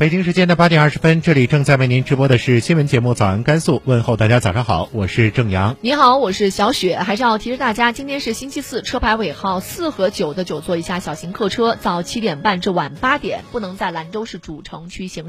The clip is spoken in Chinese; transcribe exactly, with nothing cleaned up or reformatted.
北京时间的八点二十分，这里正在为您直播的是新闻节目《早安甘肃》，问候大家早上好，我是郑阳。 你好，我是小雪。还是要提示大家，今天是星期四，车牌尾号四和九的九座以下小型客车，早七点半至晚八点不能在兰州市主城区行驶。